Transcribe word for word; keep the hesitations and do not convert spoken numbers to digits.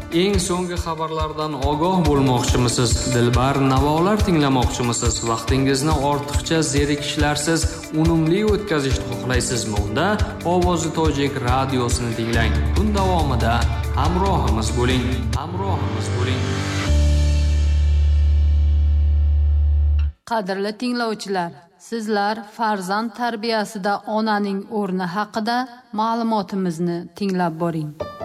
Eng so'nggi xabarlardan ogoh bo'lmoqchimisiz? Dilbar navolar tinglamoqchimisiz? Vaqtingizni ortiqcha zerikishlarsiz unumli o'tkazishni xohlaysizmi? Unda Ovozi Tojik radiosini tinglang. Kun davomida hamrohimiz bo'ling. Hamrohimiz bo'ling. Qadrli tinglovchilar, sizlar farzand tarbiyasida onaning o'rni haqida ma'lumotimizni tinglab boring.